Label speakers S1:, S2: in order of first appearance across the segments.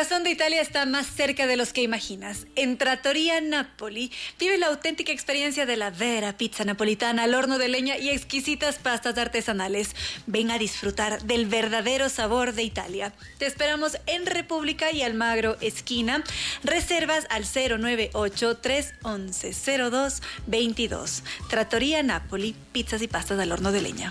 S1: corazón de Italia está más cerca de los que imaginas. En Trattoria Napoli vive la auténtica experiencia de la vera pizza napolitana al horno de leña y exquisitas pastas artesanales. Ven a disfrutar del verdadero sabor de Italia. Te esperamos en República y Almagro, esquina. Reservas al 098-311-0222. Trattoria Napoli, pizzas y pastas al horno de leña.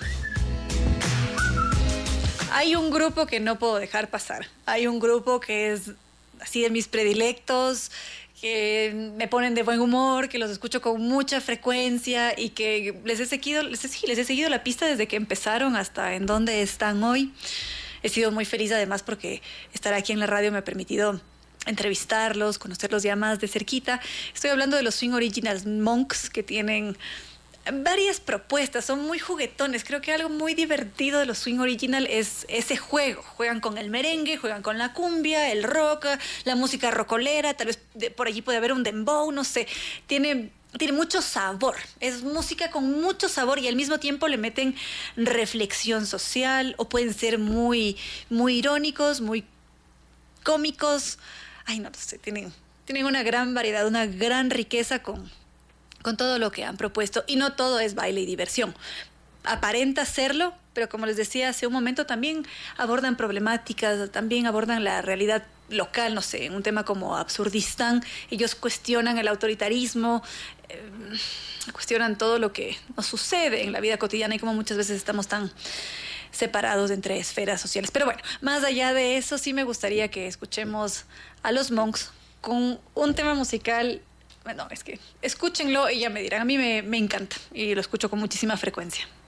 S1: Hay un grupo que no puedo dejar pasar. Hay un grupo que es así de mis predilectos, que me ponen de buen humor, que los escucho con mucha frecuencia y que les he seguido la pista desde que empezaron hasta en donde están hoy. He sido muy feliz además porque estar aquí en la radio me ha permitido entrevistarlos, conocerlos ya más de cerquita. Estoy hablando de los Swing Originals Monks, que tienen varias propuestas, son muy juguetones. Creo que algo muy divertido de los Swing Original es ese juego. Juegan con el merengue, juegan con la cumbia, el rock, la música rockolera, tal vez por allí puede haber un dembow, no sé. Tiene mucho sabor, es música con mucho sabor y al mismo tiempo le meten reflexión social o pueden ser muy, muy irónicos, muy cómicos. Ay, no sé, tienen una gran variedad, una gran riqueza con todo lo que han propuesto. Y no todo es baile y diversión. Aparenta serlo, pero como les decía hace un momento, también abordan problemáticas, también abordan la realidad local, no sé, en un tema como Absurdistán. Ellos cuestionan el autoritarismo, cuestionan todo lo que nos sucede en la vida cotidiana y como muchas veces estamos tan separados entre esferas sociales. Pero bueno, más allá de eso, sí me gustaría que escuchemos a los Monks con un tema musical. Bueno, es que escúchenlo y ya me dirán. A mí me encanta y lo escucho con muchísima frecuencia.